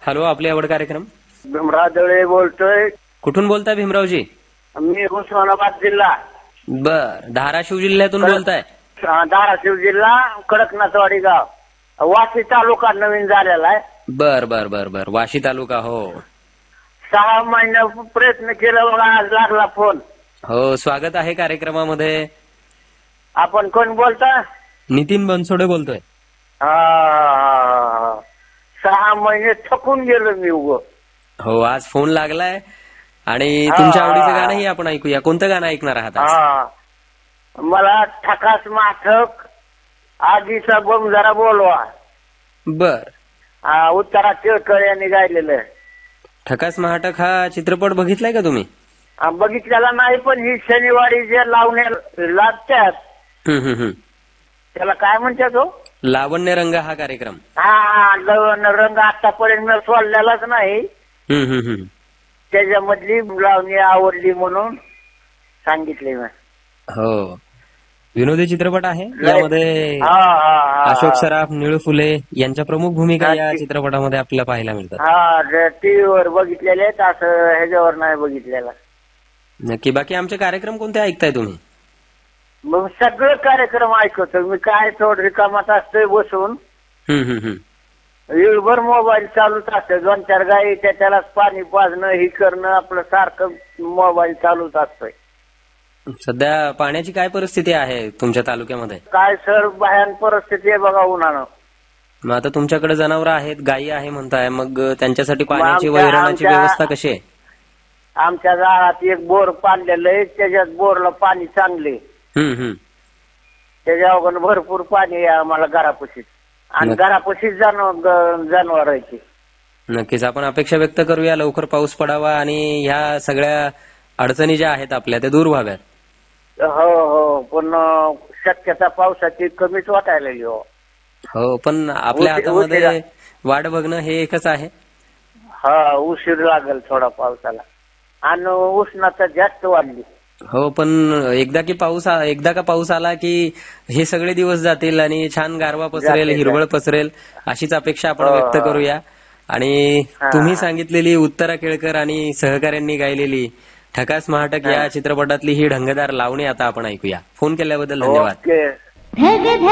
Hello, आपली आवड कार्यक्रम. भीमराव दळे बोलतोय. कुठून बोलताय भीमरावजी? मी उस्मानाबाद जिल्हा. बर, धाराशिव जिल्ह्यातून बोलताय? धाराशिव जिल्हा, कडकनाथवाडी गाव, वाशी तालुका नवीन झालेला आहे. बर बर बर बर, वाशी तालुका. हो, 6 महिने प्रयत्न केला बघा, आज लागला फोन. हो, स्वागत आहे कार्यक्रमामध्ये. आपण कोण बोलता? नितीन बनसोडे बोलतोय. 6 महिने थकून गेलो मी उगो. हो, आज फोन लागलाय आणि तुमच्या आवडीचं गाणंही आपण ऐकूया. कोणतं गाणं ऐकणार आहात आज? मला ठकास माठक आगीचा बम जरा बोलवा. बर, उत्तरा टिळकर यांनी गायलेलं. ठकास महाटक हा चित्रपट बघितलाय का तुम्ही? बघितलेला नाही, पण ही शनिवारी जे लावण्या लागतात त्याला काय म्हणतात हो? लावण्य रंग हा कार्यक्रम. लावण्य रंग आतापर्यंत मी सोडलेलाच नाही. त्याच्यामधली लावणी आवडली म्हणून सांगितले मी. हो, विनोदी चित्रपट आहे. यामध्ये अशोक सराफ, निळू फुले यांच्या प्रमुख भूमिका या चित्रपटामध्ये आपल्याला पाहायला मिळतात. टीव्हीवर बघितलेले आहेत, असं ह्याच्यावर नाही बघितलेला. नक्की. बाकी आमचे कार्यक्रम कोणते ऐकताय तुम्ही? मग सगळे कार्यक्रम ऐकतो मी. काय थोडं रिकामात असतोय बसून, वेळभर मोबाईल चालूच असतो. 2-4 गाई त्याला पाणी पाजणं, ही करणं, आपलं सारखं मोबाईल चालूच असतोय. सध्या पाण्याची काय परिस्थिती आहे तुमच्या तालुक्यामध्ये? काय सर, भयान परिस्थिती आहे बघा उन्हानं. मग आता तुमच्याकडे जनावर आहेत, गायी आहे म्हणताय, मग त्यांच्यासाठी पाण्याची वैरणाची व्यवस्था कशी आहे? आमच्या गावात एक बोर पाडलेलं आहे, त्याच्यात बोरला पाणी चांगले. त्याच्या भरपूर पाणी आहे आम्हाला घरापाशी, आणि घरापाशी जनावर आहे. नक्कीच, आपण अपेक्षा व्यक्त करूया लवकर पाऊस पडावा आणि ह्या सगळ्या अडचणी ज्या आहेत आपल्या त्या दूर व्हाव्यात. हो हो, पण शक्यता पावसाची कमीच वाटायला लागली. हो, पण आपल्या हातामध्ये वाट बघणं हे एकच आहे. उशीर लागेल थोडा पावसाला, आणि उष्णता जास्त वाढली. हो, पण एकदा का पाऊस आला की हे सगळे दिवस जातील आणि छान गारवा पसरेल, हिरवळ पसरेल, अशीच अपेक्षा आपण व्यक्त करूया. आणि तुम्ही सांगितलेली उत्तरा केळकर आणि सहकाऱ्यांनी गायलेली ठकास महाटक या चित्रपटातली ही ढंगदार लावणी आता आपण ऐकूया. फोन केल्याबद्दल धन्यवाद.